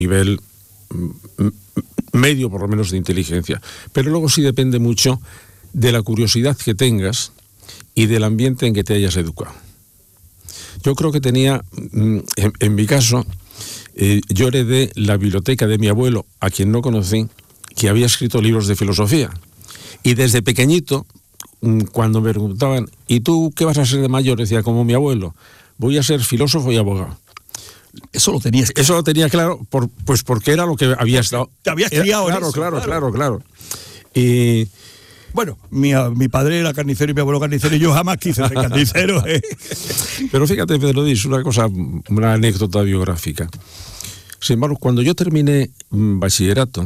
nivel medio, por lo menos, de inteligencia. Pero luego sí depende mucho de la curiosidad que tengas y del ambiente en que te hayas educado. Yo creo que tenía, en mi caso, yo heredé la biblioteca de mi abuelo, a quien no conocí, que había escrito libros de filosofía. Y desde pequeñito, cuando me preguntaban, ¿y tú qué vas a ser de mayor? Decía, como mi abuelo, voy a ser filósofo y abogado. Eso lo tenías claro. Eso lo tenía claro, pues porque era lo que había estado. Te habías criado en eso. Claro. Y bueno, mi padre era carnicero y mi abuelo carnicero, y yo jamás quise ser carnicero. Pero fíjate, Pedro Luis, una anécdota biográfica. Sin embargo, cuando yo terminé bachillerato,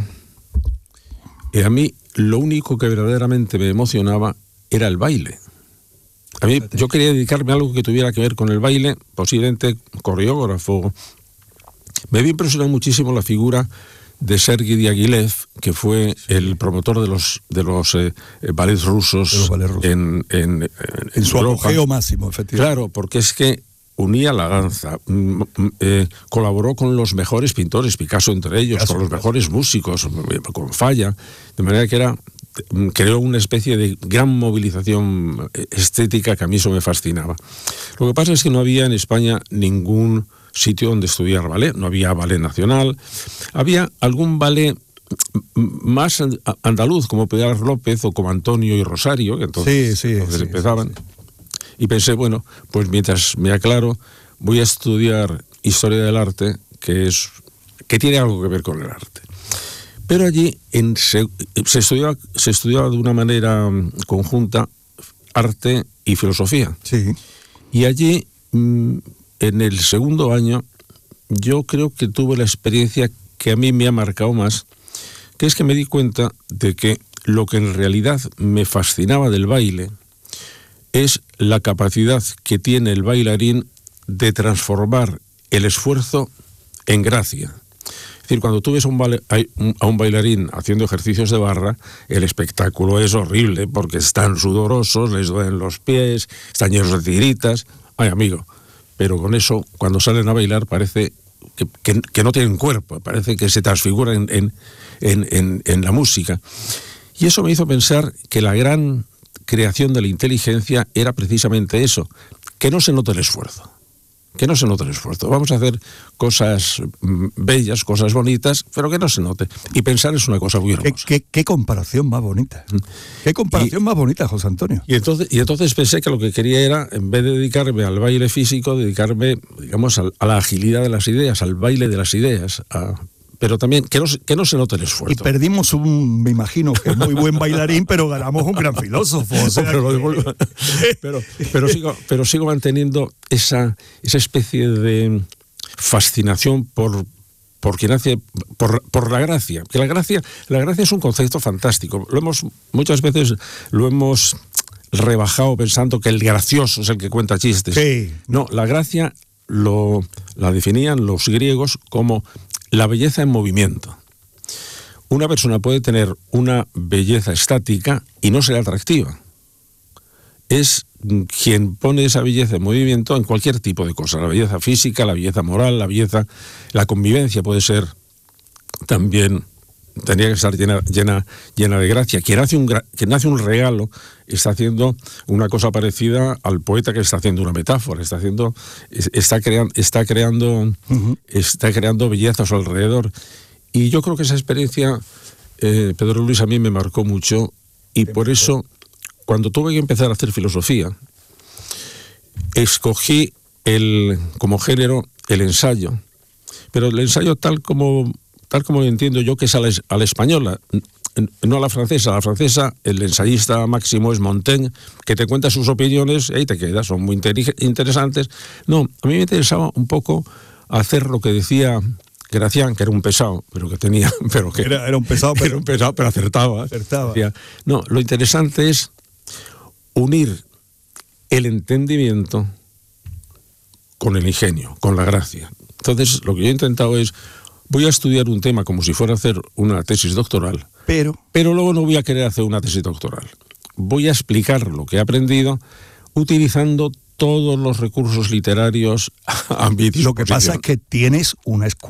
a mí lo único que verdaderamente me emocionaba era el baile. A mí, yo quería dedicarme a algo que tuviera que ver con el baile, posiblemente coreógrafo. Me había impresionado muchísimo la figura de Sergei Diaghilev, que fue el promotor de los ballets rusos, en su Europa. apogeo máximo, efectivamente. Claro, porque es que unía la danza, colaboró con los mejores pintores, Picasso entre ellos, con los mejores músicos, con Falla, de manera que creó una especie de gran movilización estética que a mí eso me fascinaba. Lo que pasa es que no había en España ningún sitio donde estudiar ballet, no había ballet nacional, había algún ballet más andaluz, como Pilar López o como Antonio y Rosario, que entonces empezaban. Sí. Y pensé, bueno, pues mientras me aclaro, voy a estudiar Historia del Arte, que tiene algo que ver con el arte. Pero allí se estudiaba de una manera conjunta arte y filosofía. Sí. Y allí, en el segundo año, yo creo que tuve la experiencia que a mí me ha marcado más, que es que me di cuenta de que lo que en realidad me fascinaba del baile es la capacidad que tiene el bailarín de transformar el esfuerzo en gracia. Es decir, cuando tú ves a un bailarín haciendo ejercicios de barra, el espectáculo es horrible porque están sudorosos, les duelen los pies, están llenos de tiritas. Ay, amigo, pero con eso, cuando salen a bailar, parece que no tienen cuerpo, parece que se transfiguran en la música. Y eso me hizo pensar que la gran creación de la inteligencia era precisamente eso, que no se note el esfuerzo. Que no se note el esfuerzo. Vamos a hacer cosas bellas, cosas bonitas, pero que no se note. Y pensar es una cosa muy hermosa. ¿Qué comparación más bonita? ¿Qué comparación más bonita, José Antonio? Y entonces pensé que lo que quería era, en vez de dedicarme al baile físico, dedicarme, digamos, a la agilidad de las ideas, al baile de las ideas, pero también que no se note el esfuerzo. Y perdimos me imagino que muy buen bailarín, pero ganamos un gran filósofo. O sea, pero sigo manteniendo esa especie de fascinación por quien hace, por la gracia. Que la gracia es un concepto fantástico. Muchas veces lo hemos rebajado pensando que el gracioso es el que cuenta chistes. Sí. No, la gracia la definían los griegos como la belleza en movimiento. Una persona puede tener una belleza estática y no ser atractiva. Es quien pone esa belleza en movimiento en cualquier tipo de cosa. La belleza física, la belleza moral, la convivencia puede ser también, tendría que estar llena de gracia. Quien hace un regalo está haciendo una cosa parecida al poeta que está haciendo una metáfora, está creando belleza a su alrededor. Y yo creo que esa experiencia, Pedro Luis, a mí me marcó mucho, y por eso, cuando tuve que empezar a hacer filosofía, escogí como género el ensayo, pero el ensayo tal como lo entiendo yo, que es a la española, no a la francesa. A la francesa, el ensayista máximo es Montaigne, que te cuenta sus opiniones y ahí te quedas, son muy interesantes. No, a mí me interesaba un poco hacer lo que decía Gracián, que era un pesado, pero que tenía... Era un pesado, pero... Era un pesado, pero acertaba. Decía, no, lo interesante es unir el entendimiento con el ingenio, con la gracia. Entonces, lo que yo he intentado es, voy a estudiar un tema como si fuera a hacer una tesis doctoral, pero luego no voy a querer hacer una tesis doctoral. Voy a explicar lo que he aprendido utilizando todos los recursos literarios a mi disposición. Lo que pasa es que tienes una escuela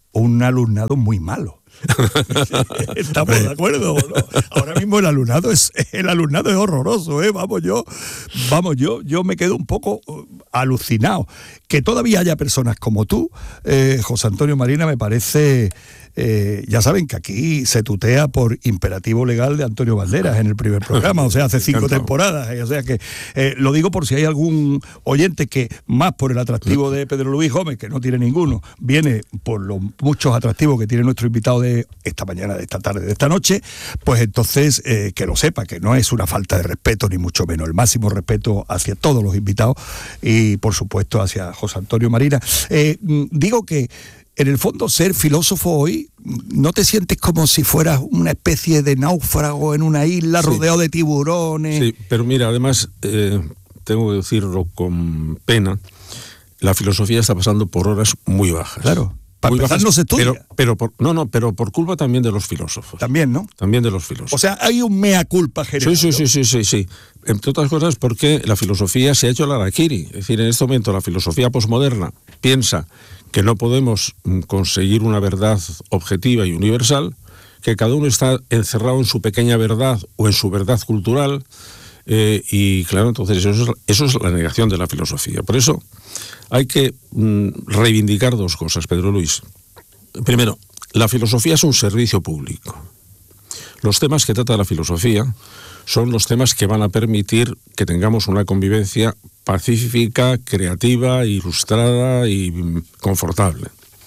un alumnado muy malo. ¿Estamos de acuerdo? ¿No? Ahora mismo el alumnado es horroroso, ¿eh? Yo me quedo un poco alucinado. Que todavía haya personas como tú, José Antonio Marina, me parece... ya saben que aquí se tutea por imperativo legal de Antonio Banderas en el primer programa, o sea, hace 5 temporadas. O sea que lo digo por si hay algún oyente que, más por el atractivo de Pedro Luis Gómez, que no tiene ninguno, viene por los muchos atractivos que tiene nuestro invitado de esta mañana, de esta tarde, de esta noche, pues entonces que lo sepa, que no es una falta de respeto, ni mucho menos. El máximo respeto hacia todos los invitados y, por supuesto, hacia José Antonio Marina. Digo que en el fondo, ser filósofo hoy, ¿no te sientes como si fueras una especie de náufrago en una isla rodeado de tiburones? Sí, pero mira, además, tengo que decirlo con pena, la filosofía está pasando por horas muy bajas. Claro. Para empezar no se estudia. Pero por culpa también de los filósofos. También, ¿no? También de los filósofos. O sea, hay un mea culpa general. Sí. Entre otras cosas porque la filosofía se ha hecho el harakiri. Es decir, en este momento la filosofía posmoderna piensa que no podemos conseguir una verdad objetiva y universal, que cada uno está encerrado en su pequeña verdad o en su verdad cultural, y claro, entonces eso es la negación de la filosofía. Por eso hay que reivindicar dos cosas, Pedro Luis. Primero, la filosofía es un servicio público. Los temas que trata la filosofía son los temas que van a permitir que tengamos una convivencia pacífica, creativa, ilustrada y confortable.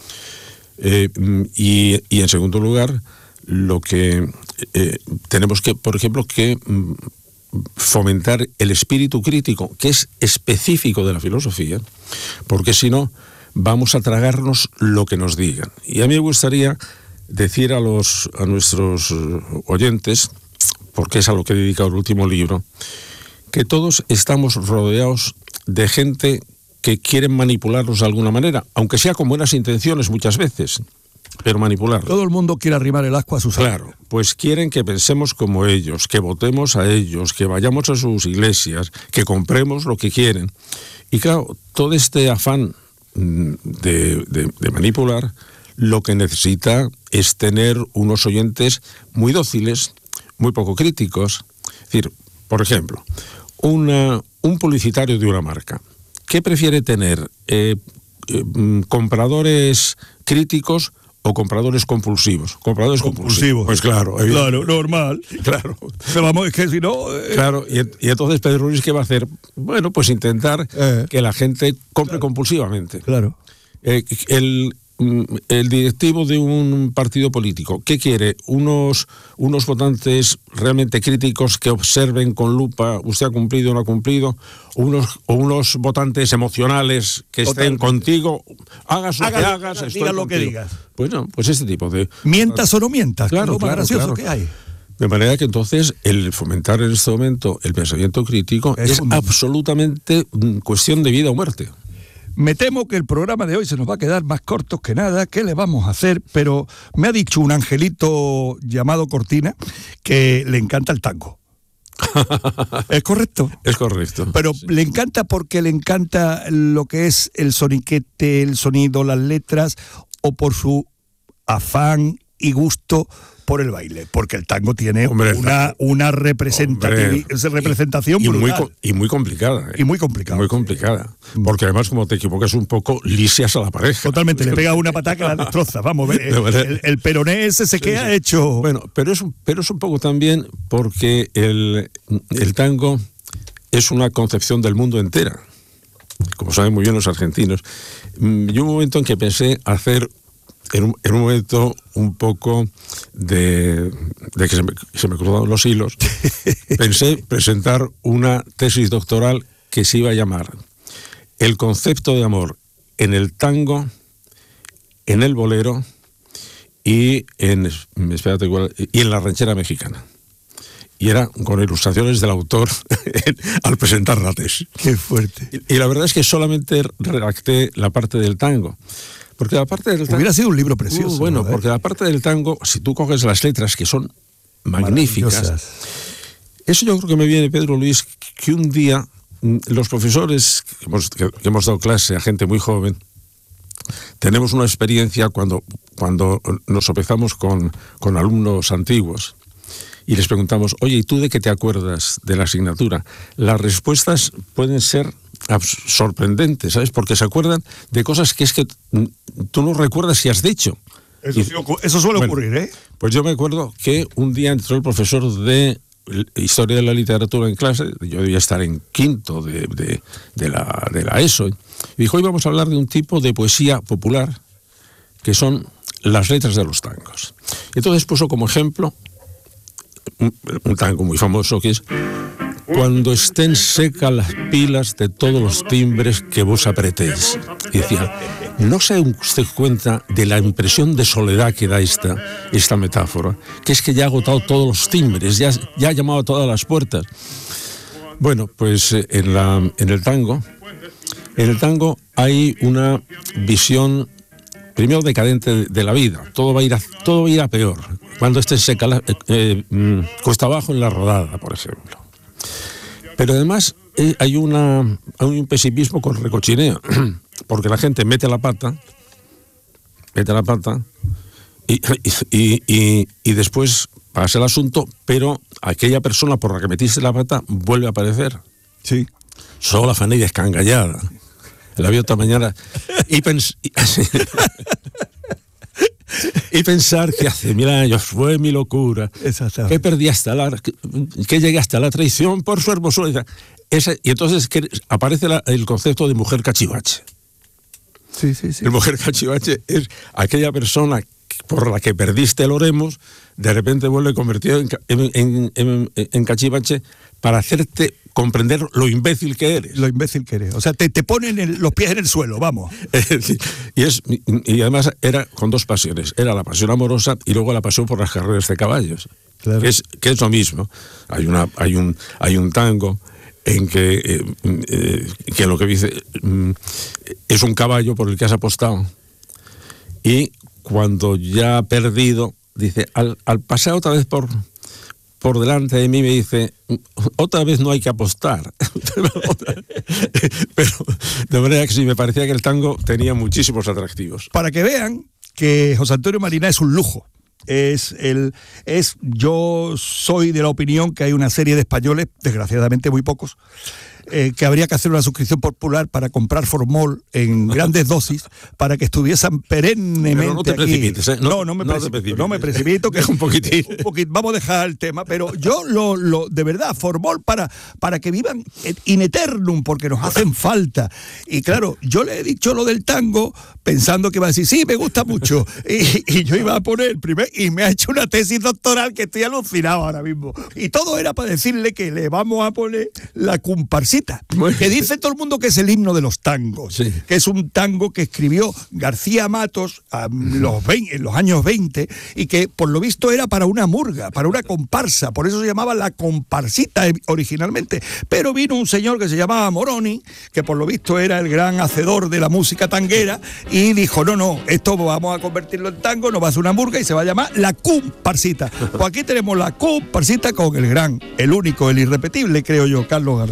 Y en segundo lugar, lo que tenemos que, por ejemplo, que fomentar el espíritu crítico, que es específico de la filosofía, porque si no, vamos a tragarnos lo que nos digan. Y a mí me gustaría decir a nuestros oyentes, porque es a lo que he dedicado el último libro, que todos estamos rodeados de gente que quieren manipularnos de alguna manera, aunque sea con buenas intenciones muchas veces, pero manipular. Todo el mundo quiere arrimar el ascua a sus Claro, pues quieren que pensemos como ellos, que votemos a ellos, que vayamos a sus iglesias, que compremos lo que quieren. Y claro, todo este afán de manipular, lo que necesita es tener unos oyentes muy dóciles, muy poco críticos. Es decir, por ejemplo, un publicitario de una marca, ¿qué prefiere tener? ¿Compradores críticos o compradores compulsivos? Compradores compulsivos. Pues claro. Claro, normal. Claro. Pero vamos, es que si no... Claro, y entonces Pedro Luis, ¿qué va a hacer? Bueno, pues intentar que la gente compre compulsivamente. Claro. El directivo de un partido político, ¿qué quiere? Unos votantes realmente críticos que observen con lupa usted ha cumplido o no ha cumplido, o unos votantes emocionales que estén contigo, hagas lo que hagas, digas lo que digas. Pues no, pues este tipo de... ¿Mientas o no mientas? Claro, gracioso que hay. De manera que entonces el fomentar en este momento el pensamiento crítico es absolutamente cuestión de vida o muerte. Me temo que el programa de hoy se nos va a quedar más corto que nada. ¿Qué le vamos a hacer? Pero me ha dicho un angelito llamado Cortina que le encanta el tango. ¿Es correcto? Es correcto. Pero sí. Le encanta porque le encanta lo que es el soniquete, el sonido, las letras, o por su afán y gusto por el baile, porque el tango tiene una representación brutal. Y muy complicada. Y muy complicada. Muy complicada. Porque además, como te equivocas un poco, lisias a la pareja. Totalmente, le pega una patada que la destroza. Vamos, el peroné ese se queda hecho... Bueno, pero es un poco también porque el tango es una concepción del mundo entera. Como saben muy bien los argentinos. Yo un momento en que pensé hacer... En un momento un poco de que se me cruzaron los hilos, pensé presentar una tesis doctoral que se iba a llamar El concepto de amor en el tango, en el bolero y en la ranchera mexicana. Y era con ilustraciones del autor al presentar la tesis. ¡Qué fuerte! Y la verdad es que solamente redacté la parte del tango. Porque la parte del tango... Hubiera sido un libro precioso. Bueno, porque la parte del tango, si tú coges las letras, que son magníficas, eso yo creo que me viene, Pedro Luis, que un día los profesores que hemos dado clase a gente muy joven, tenemos una experiencia cuando nos sopezamos con alumnos antiguos y les preguntamos, oye, ¿y tú de qué te acuerdas de la asignatura? Las respuestas pueden ser sorprendentes, ¿sabes? Porque se acuerdan de cosas que es que tú no recuerdas si has dicho. Eso suele ocurrir, ¿eh? Pues yo me acuerdo que un día entró el profesor de Historia de la Literatura en clase, yo debía estar en quinto de la ESO, y dijo, hoy vamos a hablar de un tipo de poesía popular que son las letras de los tangos. Entonces puso como ejemplo un tango muy famoso que es: cuando estén secas las pilas de todos los timbres que vos apretéis. Y decía, ¿no se da usted cuenta de la impresión de soledad que da esta metáfora? Que es que ya ha agotado todos los timbres, ya ha llamado a todas las puertas. Bueno, pues en el tango hay una visión primero decadente de la vida. Todo va a ir a peor. Cuando esté seca, cuesta abajo en la rodada, por ejemplo. Pero además hay un pesimismo con recochineo, porque la gente mete la pata y después pasa el asunto, pero aquella persona por la que metiste la pata vuelve a aparecer. Sí. Solo la familia escangallada. La vi otra mañana y pensar que hace 1000 años fue mi locura, que perdí que llegué hasta la traición por su hermosura. Y entonces aparece el concepto de mujer cachivache. Sí. El mujer cachivache es aquella persona por la que perdiste el oremos, de repente vuelve convertido en cachivache para hacerte comprender lo imbécil que eres. Lo imbécil que eres. O sea, te ponen los pies en el suelo, vamos. Y además era con dos pasiones. Era la pasión amorosa y luego la pasión por las carreras de caballos. Claro. Que es lo mismo. Hay un tango en que lo que dice es un caballo por el que has apostado. Y cuando ya ha perdido, dice, al pasar otra vez por delante de mí, me dice, otra vez no hay que apostar. Pero de manera que sí, me parecía que el tango tenía muchísimos atractivos. Para que vean que José Antonio Mariná es un lujo. Yo soy de la opinión que hay una serie de españoles, desgraciadamente muy pocos, que habría que hacer una suscripción popular para comprar Formol en grandes dosis para que estuviesen perennemente. Pero no te precipites, ¿eh? No me precipito, que es un poquitín. Vamos a dejar el tema, pero yo de verdad, Formol para que vivan in eternum, porque nos hacen falta. Y claro, yo le he dicho lo del tango pensando que iba a decir, sí, me gusta mucho. Y yo iba a poner y me ha hecho una tesis doctoral que estoy alucinado ahora mismo. Y todo era para decirle que le vamos a poner la comparsita, que dice todo el mundo que es el himno de los tangos, sí. Que es un tango que escribió García Matos en los años 20 y que por lo visto era para una murga, para una comparsa, por eso se llamaba la comparsita originalmente, pero vino un señor que se llamaba Moroni, que por lo visto era el gran hacedor de la música tanguera, y dijo, no, esto vamos a convertirlo en tango, nos va a hacer una murga y se va a llamar la comparsita. Pues aquí tenemos la comparsita con el único, el irrepetible, creo yo, Carlos Gardel.